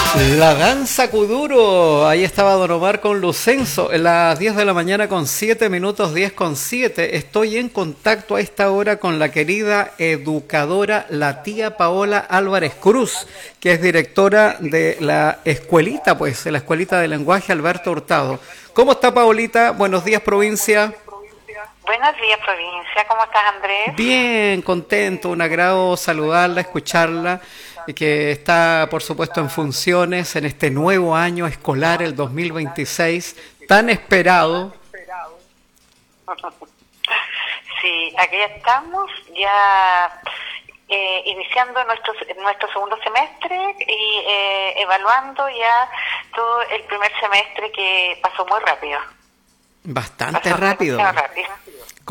La danza Kuduro, ahí estaba Don Omar con Lucenzo, en las 10 de la mañana con 7 minutos, 10 con 7. Estoy en contacto a esta hora con la querida educadora, la tía Paola Álvarez Cruz, que es directora de la escuelita, pues, de la Escuelita de Lenguaje Alberto Hurtado. ¿Cómo está, Paolita? Buenos días, provincia. Buenos días, provincia. ¿Cómo estás, Andrés? Bien, contento, un agrado saludarla, escucharla, y que está, por supuesto, en funciones en este nuevo año escolar, el 2026, tan esperado. Sí, aquí estamos ya iniciando nuestro segundo semestre y evaluando ya todo el primer semestre que pasó muy rápido. Bastante rápido. Demasiado rápido.